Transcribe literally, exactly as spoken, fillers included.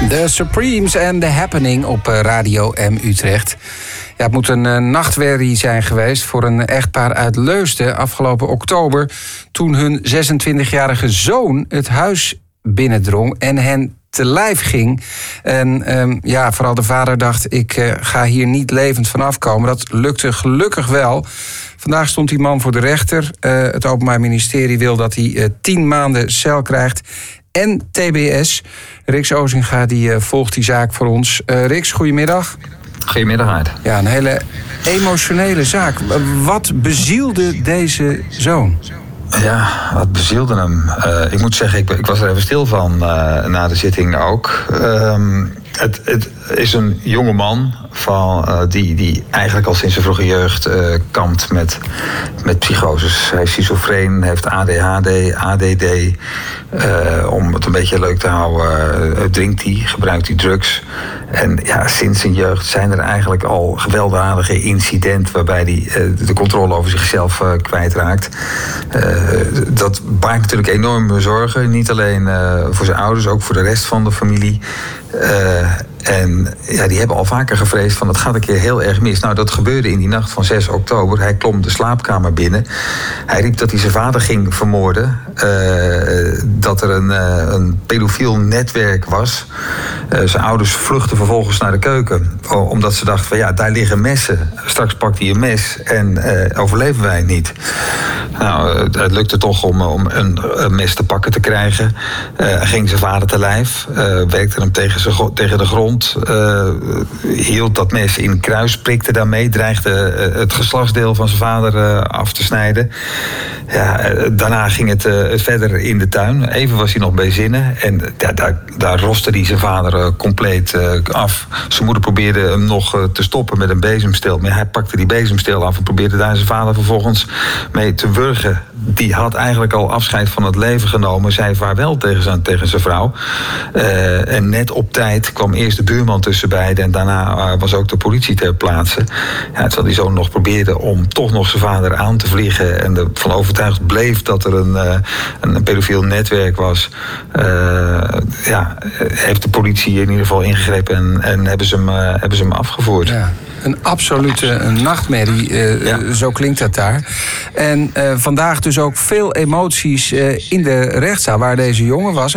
The Supremes en The Happening op Radio M Utrecht. Ja, het moet een uh, nachtmerrie zijn geweest voor een echtpaar uit Leusden afgelopen oktober, toen hun zesentwintigjarige zoon het huis binnendrong en hen te lijf ging. En um, ja, vooral de vader dacht, ik uh, ga hier niet levend vanaf komen. Dat lukte gelukkig wel. Vandaag stond die man voor de rechter. Uh, het Openbaar Ministerie wil dat hij uh, tien maanden cel krijgt en T B S. Rix Ozinga die uh, volgt die zaak voor ons. Uh, Rix, goedemiddag. Goedemiddag, Aard. Ja, een hele emotionele zaak. Wat bezielde deze zoon? Ja, wat bezielde hem? Uh, ik moet zeggen, ik, ik was er even stil van uh, na de zitting ook. Um, het, het is een jonge man van, uh, die, die eigenlijk al sinds zijn vroege jeugd uh, kampt met, met psychoses. Hij is schizofreen, heeft A D H D, A D D. Uh, om het een beetje leuk te houden, uh, drinkt hij, gebruikt hij drugs. En ja, sinds zijn jeugd zijn er eigenlijk al gewelddadige incidenten waarbij hij uh, de controle over zichzelf uh, kwijtraakt. Uh, dat baart natuurlijk enorme zorgen. Niet alleen uh, voor zijn ouders, ook voor de rest van de familie. Uh, en ja, die hebben al vaker gevreesd van het gaat een keer heel erg mis. Nou, dat gebeurde in die nacht van zes oktober. Hij klom de slaapkamer binnen. Hij riep dat hij zijn vader ging vermoorden. Uh, dat er een, uh, een pedofiel netwerk was. Uh, zijn ouders vluchtten vervolgens naar de keuken. Omdat ze dachten van ja, daar liggen messen. Straks pakt hij een mes en uh, overleven wij het niet. Nou, het lukte toch om, om een, een mes te pakken te krijgen. Uh, hij ging zijn vader te lijf. Uh, werkte hem tegen, zijn, tegen de grond. Uh, hield dat mes in kruis. Prikte daarmee. Dreigde uh, het geslachtsdeel van zijn vader uh, af te snijden. Ja, uh, daarna ging het uh, verder in de tuin. Even was hij nog bij zinnen. En ja, daar, daar roste hij zijn vader uh, compleet uh, af. Zijn moeder probeerde hem nog uh, te stoppen met een bezemsteel. Maar hij pakte die bezemsteel af en probeerde daar zijn vader vervolgens mee te wurgen. Die had eigenlijk al afscheid van het leven genomen. Zei vaarwel tegen zijn, tegen zijn vrouw. Uh, en net op tijd kwam eerst de buurman tussen beiden. En daarna uh, was ook de politie ter plaatse. Ja, terwijl die zoon nog probeerde om toch nog zijn vader aan te vliegen. En ervan overtuigd bleef dat er een, uh, een, een pedofiel netwerk was. Uh, ja, heeft de politie in ieder geval ingegrepen. En, en hebben, ze hem, uh, hebben ze hem afgevoerd. Ja. Een absolute een nachtmerrie, uh, ja. Zo klinkt dat daar. En uh, vandaag dus ook veel emoties uh, in de rechtszaal waar deze jongen was.